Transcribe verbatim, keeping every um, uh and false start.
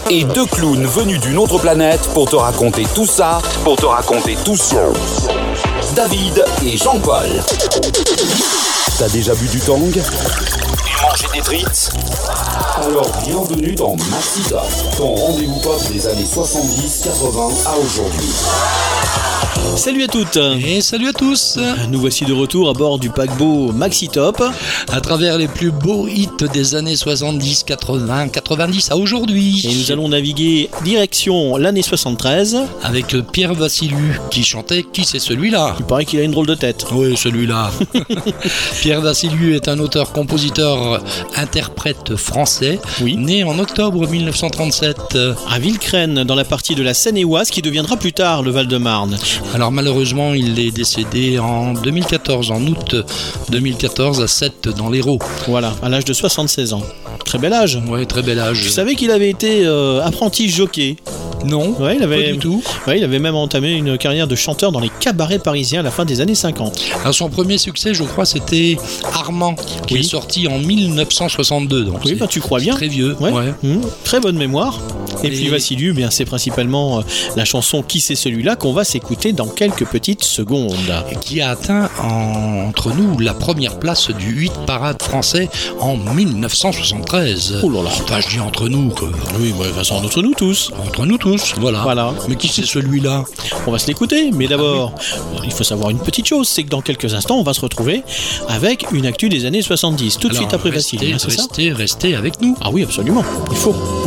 et deux clowns venus d'une autre planète pour te raconter tout ça, pour te raconter tout ça. David et Jean-Paul. T'as déjà bu du tang et mangé des frites? Alors bienvenue dans Maxi Top, ton rendez-vous pop des années soixante-dix quatre-vingts à aujourd'hui. Salut à toutes et salut à tous. Nous voici de retour à bord du paquebot Maxi Top, à travers les plus beaux hits des années soixante-dix, quatre-vingts, quatre-vingt-dix à aujourd'hui. Et nous allons naviguer direction l'année soixante-treize avec Pierre Vassiliou qui chantait Qui c'est celui-là? Il paraît qu'il a une drôle de tête. Oui, celui-là. Pierre Vassiliou est un auteur, compositeur, interprète français, oui. né en octobre mille neuf cent trente-sept à Villecrène, dans la partie de la Seine-et-Oise qui deviendra plus tard le Val-de-Marne. Alors malheureusement, il est décédé en deux mille quatorze, en août deux mille quatorze à Sète dans l'Hérault. Voilà, à l'âge de soixante-seize ans. Très bel âge. Oui, très bel âge. Je savais qu'il avait été euh, apprenti jockey. Non, ouais, il avait, pas du tout. Ouais, il avait même entamé une carrière de chanteur dans les cabarets parisiens à la fin des années cinquante. Alors son premier succès, je crois, c'était Armand, qui oui. est sorti en mille neuf cent soixante-deux. Donc oui, bah, tu crois bien. Très vieux. Ouais. Ouais. Mmh, très bonne mémoire. Et, Et puis Vassiliou, bien, c'est principalement euh, la chanson Qui c'est celui-là qu'on va s'écouter dans quelques petites secondes. Et qui a atteint en, entre nous la première place du huit parade français en mille neuf cent soixante-treize. Oh là là. Enfin, je dis entre nous. Que... Oui, bah, de toute façon, entre nous tous. Entre nous tous, voilà. Voilà. Mais qui c'est celui-là? On va se l'écouter, mais d'abord, ah oui. il faut savoir une petite chose, c'est que dans quelques instants, on va se retrouver avec une actu des années soixante-dix, tout de Alors, suite après restez, Vassiliou. Hein, restez, restez avec nous. Ah oui, absolument, il faut.